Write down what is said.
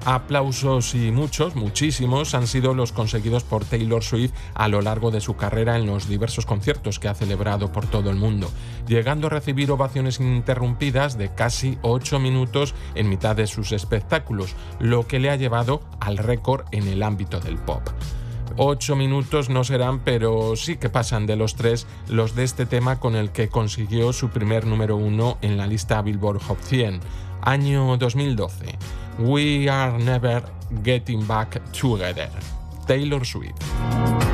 Aplausos y muchísimos, han sido los conseguidos por Taylor Swift a lo largo de su carrera en los diversos conciertos que ha celebrado por todo el mundo, llegando a recibir ovaciones ininterrumpidas de casi 8 minutos en mitad de sus espectáculos, lo que le ha llevado al récord en el ámbito del pop. 8 minutos no serán, pero sí que pasan de los 3 los de este tema con el que consiguió su primer número 1 en la lista Billboard Hot 100, año 2012. We Are Never Getting Back Together, Taylor Swift.